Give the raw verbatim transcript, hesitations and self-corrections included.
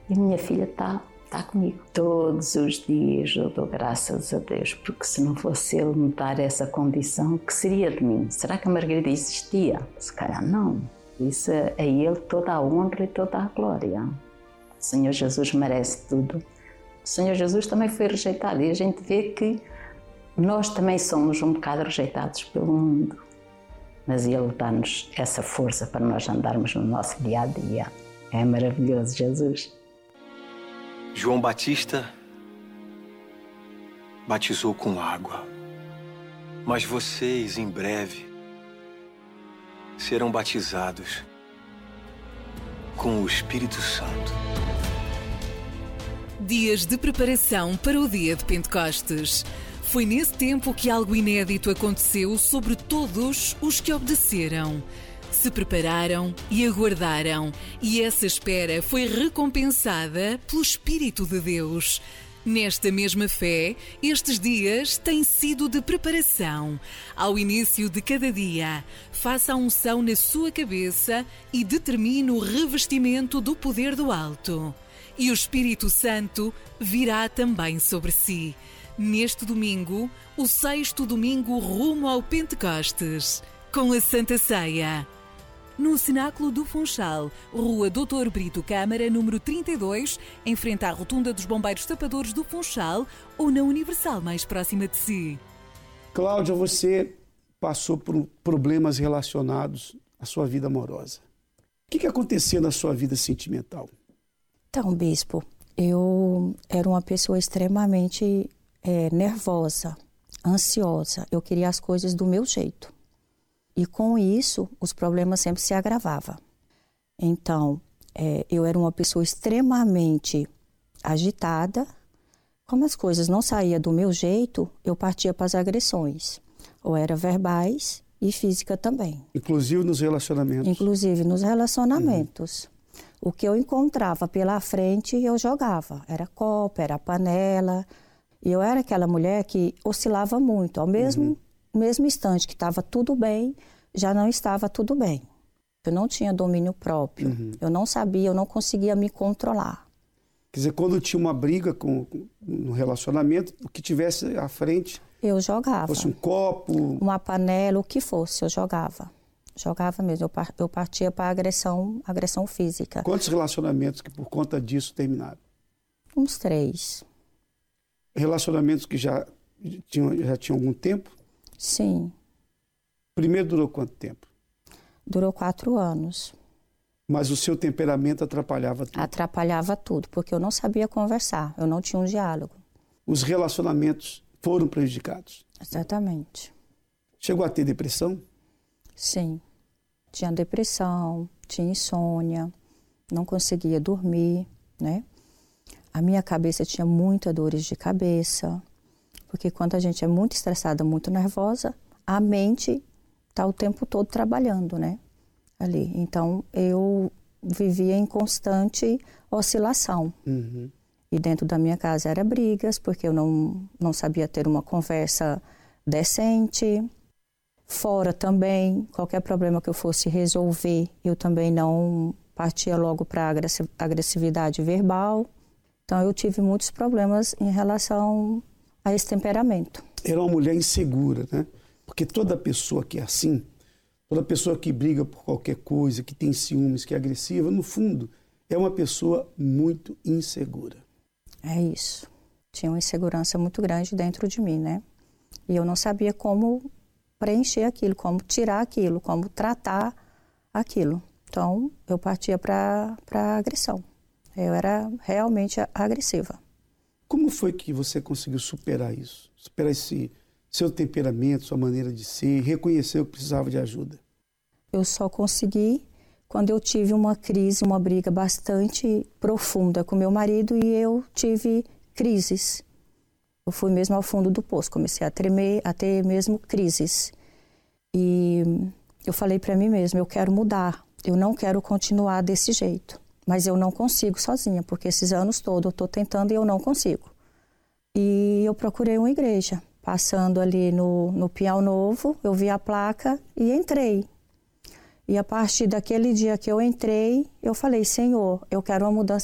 E minha filha está tá comigo. Todos os dias eu dou graças a Deus, porque se não fosse Ele me dar essa condição, que seria de mim? Será que a Margarida existia? Se calhar não. Isso é a Ele toda a honra e toda a glória. O Senhor Jesus merece tudo. O Senhor Jesus também foi rejeitado e a gente vê que nós também somos um bocado rejeitados pelo mundo. Mas Ele dá-nos essa força para nós andarmos no nosso dia a dia. É maravilhoso, Jesus. João Batista batizou com água, mas vocês, em breve, serão batizados com o Espírito Santo. Dias de preparação para o dia de Pentecostes. Foi nesse tempo que algo inédito aconteceu sobre todos os que obedeceram. Se prepararam e aguardaram, e essa espera foi recompensada pelo Espírito de Deus. Nesta mesma fé, estes dias têm sido de preparação. Ao início de cada dia, faça a unção na sua cabeça e determine o revestimento do poder do alto. E o Espírito Santo virá também sobre si. Neste domingo, o sexto domingo rumo ao Pentecostes, com a Santa Ceia. No Cenáculo do Funchal, Rua doutor Brito Câmara, número trinta e dois, em frente à Rotunda dos Bombeiros Tapadores do Funchal, ou na Universal mais próxima de si. Cláudia, você passou por problemas relacionados à sua vida amorosa. O que, que aconteceu na sua vida sentimental? Então, bispo, eu era uma pessoa extremamente é, nervosa, ansiosa. Eu queria as coisas do meu jeito. E com isso, os problemas sempre se agravavam. Então, é, eu era uma pessoa extremamente agitada. Como as coisas não saíam do meu jeito, eu partia para as agressões. Ou era verbais e física também. Inclusive nos relacionamentos? Inclusive nos relacionamentos. Uhum. O que eu encontrava pela frente, eu jogava. Era copo, era panela. E eu era aquela mulher que oscilava muito. Ao mesmo uhum. No mesmo instante que estava tudo bem, já não estava tudo bem. Eu não tinha domínio próprio. Uhum. Eu não sabia, eu não conseguia me controlar. Quer dizer, quando tinha uma briga com, com, no relacionamento, o que tivesse à frente... Eu jogava. Fosse um copo... Uma panela, o que fosse, eu jogava. Jogava mesmo. Eu, par, eu partia para agressão, agressão física. Quantos relacionamentos que por conta disso terminaram? Uns três. Relacionamentos que já tinham, já tinham algum tempo? Sim. Primeiro durou quanto tempo? Durou quatro anos. Mas o seu temperamento atrapalhava tudo? Atrapalhava tudo, porque eu não sabia conversar, eu não tinha um diálogo. Os relacionamentos foram prejudicados? Exatamente. Chegou a ter depressão? Sim. Tinha depressão, tinha insônia, não conseguia dormir, né? A minha cabeça tinha muitas dores de cabeça. Porque quando a gente é muito estressada, muito nervosa, a mente está o tempo todo trabalhando, né? Ali. Então, eu vivia em constante oscilação. Uhum. E dentro da minha casa era brigas, porque eu não, não sabia ter uma conversa decente. Fora também, qualquer problema que eu fosse resolver, eu também não partia logo para a agressividade verbal. Então, eu tive muitos problemas em relação a esse temperamento. Era uma mulher insegura, né? Porque toda pessoa que é assim, toda pessoa que briga por qualquer coisa, que tem ciúmes, que é agressiva, no fundo, é uma pessoa muito insegura. É isso. Tinha uma insegurança muito grande dentro de mim, né? E eu não sabia como preencher aquilo, como tirar aquilo, como tratar aquilo. Então, eu partia para a agressão. Eu era realmente agressiva. Como foi que você conseguiu superar isso? Superar esse seu temperamento, sua maneira de ser, reconhecer que precisava de ajuda? Eu só consegui quando eu tive uma crise, uma briga bastante profunda com meu marido e eu tive crises. Eu fui mesmo ao fundo do poço, comecei a tremer, a ter mesmo crises. E eu falei para mim mesma, eu quero mudar, eu não quero continuar desse jeito. Mas eu não consigo sozinha, porque esses anos todos eu estou tentando e eu não consigo. E eu procurei uma igreja. Passando ali no, no Pinhal Novo, eu vi a placa e entrei. E a partir daquele dia que eu entrei, eu falei, Senhor, eu quero uma mudança